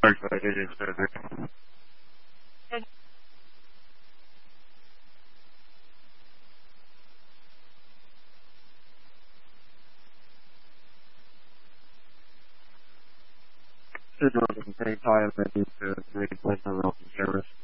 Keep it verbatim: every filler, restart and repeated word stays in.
Parkside, it is further. Signal at the same time, I need to replace my routing service.